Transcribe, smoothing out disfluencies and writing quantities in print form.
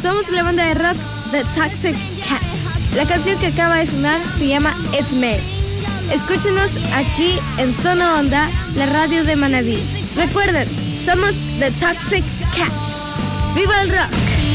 Somos la banda de rock The Toxic Cats. La canción que acaba de sonar se llama It's Me. Escúchenos aquí en Zona Onda, la radio de Manabí. Recuerden, somos The Toxic Cats. ¡Viva el rock!